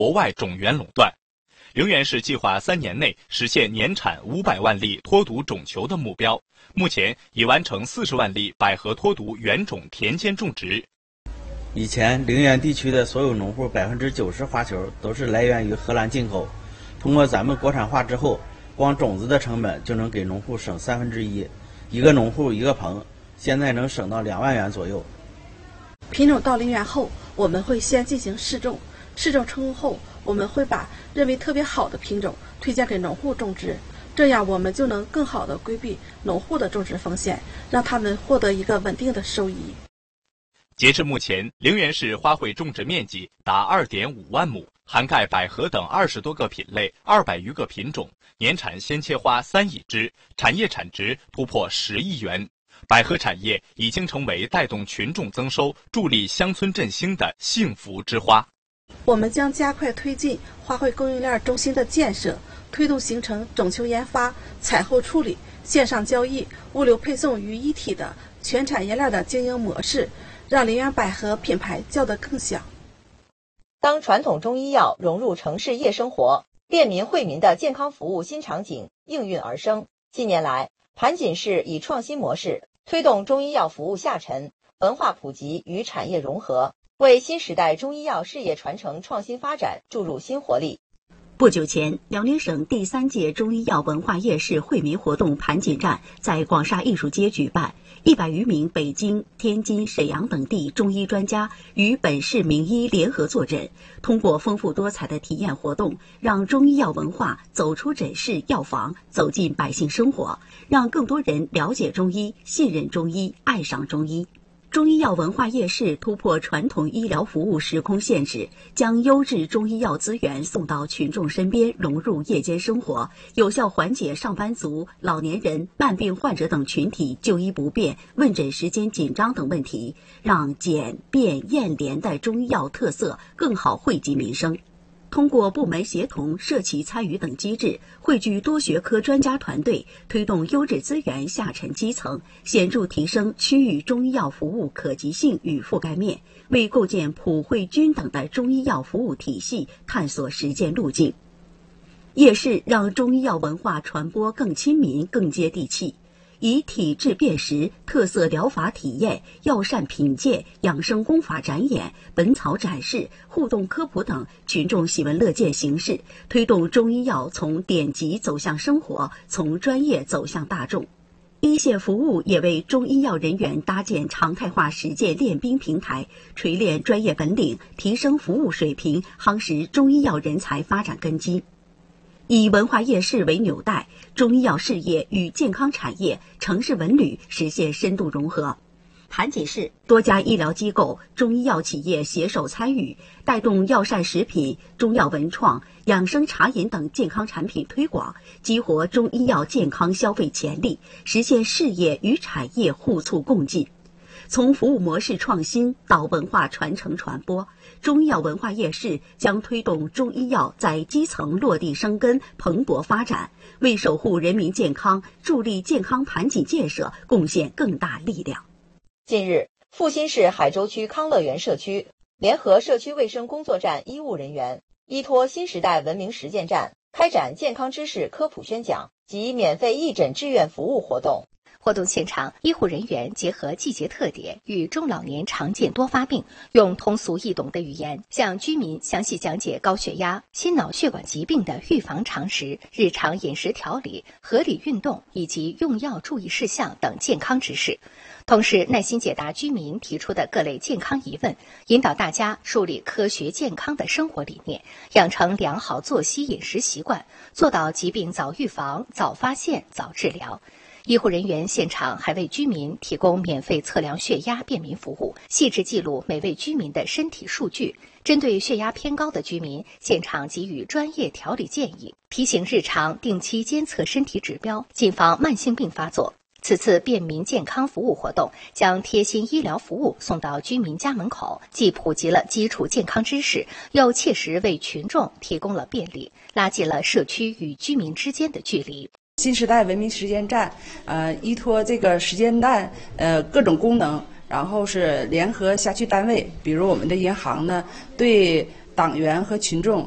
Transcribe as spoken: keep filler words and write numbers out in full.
国外种源垄断。陵园市计划三年内实现年产五百万粒脱毒种球的目标，目前已完成四十万粒百合脱毒原种田间种植。 以前陵园地区的所有农户百分之九十花球都是来源于荷兰进口，通过咱们国产化之后，光种子的成本就能给农户省三分之一，一个农户一个棚，现在能省到两万元左右。 品种到陵园后，我们会先进行试种，试种成功后，我们会把认为特别好的品种推荐给农户种植，这样我们就能更好地规避农户的种植风险，让他们获得一个稳定的收益。 截至目前，陵园市花卉种植面积达 二点五万亩，涵盖百合等二十多个品类、二百余个品种，年产鲜切花三亿只，产业产值突破十亿元。百合产业已经成为带动群众增收、助力乡村振兴的幸福之花。 我们将加快推进花卉供应链中心的建设，推动形成种球研发、采后处理、线上交易、物流配送于一体的全产业链的经营模式，让陵园百合品牌叫得更响。 当传统中医药融入城市夜生活，便民惠民的健康服务新场景应运而生。近年来，盘锦市以创新模式推动中医药服务下沉、文化普及与产业融合，为新时代中医药事业传承创新发展注入新活力。 不久前，辽宁省第三届中医药文化夜市惠民活动盘锦站在广沙艺术街举办，一百余名北京、天津、沈阳等地中医专家与本市名医联合坐诊，通过丰富多彩的体验活动，让中医药文化走出诊室药房，走进百姓生活，让更多人了解中医、信任中医、爱上中医。中医药文化夜市突破传统医疗服务时空限制，将优质中医药资源送到群众身边，融入夜间生活，有效缓解上班族、老年人、慢病患者等群体就医不便、问诊时间紧张等问题，让简、便、验、联的中医药特色更好惠及民生。通过部门协同、社企参与等机制，汇聚多学科专家团队，推动优质资源下沉基层，显著提升区域中医药服务可及性与覆盖面，为构建普惠均等的中医药服务体系探索实践路径。夜市让中医药文化传播更亲民、更接地气。以体质辨识、特色疗法体验、药膳品鉴、养生功法展演、本草展示、互动科普等群众喜闻乐见形式，推动中医药从典籍走向生活，从专业走向大众。一线服务也为中医药人员搭建常态化实践练兵平台，锤炼专业本领，提升服务水平，夯实中医药人才发展根基。以文化夜市为纽带，中医药事业与健康产业、城市文旅实现深度融合。盘锦市多家医疗机构、中医药企业携手参与，带动药膳食品、中药文创、养生茶饮等健康产品推广，激活中医药健康消费潜力，实现事业与产业互促共进。从服务模式创新到文化传承传播，中医药文化夜市将推动中医药在基层落地生根、蓬勃发展，为守护人民健康、助力健康盘锦建设贡献更大力量。 近日，阜新市海州区康乐园社区联合社区卫生工作站医务人员，依托新时代文明实践站，开展健康知识科普宣讲及免费义诊志愿服务活动。 活动现场，医护人员结合季节特点与中老年常见多发病，用通俗易懂的语言向居民详细讲解高血压、心脑血管疾病的预防常识、日常饮食调理、合理运动以及用药注意事项等健康知识，同时耐心解答居民提出的各类健康疑问，引导大家树立科学健康的生活理念，养成良好作息饮食习惯，做到疾病早预防、早发现、早治疗。医护人员现场还为居民提供免费测量血压便民服务，细致记录每位居民的身体数据。针对血压偏高的居民，现场给予专业调理建议，提醒日常定期监测身体指标，谨防慢性病发作。此次便民健康服务活动将贴心医疗服务送到居民家门口，既普及了基础健康知识，又切实为群众提供了便利，拉近了社区与居民之间的距离。 新时代文明实践站，呃，依托这个实践站，呃，各种功能，然后是联合辖区单位，比如我们的银行呢，对党员和群众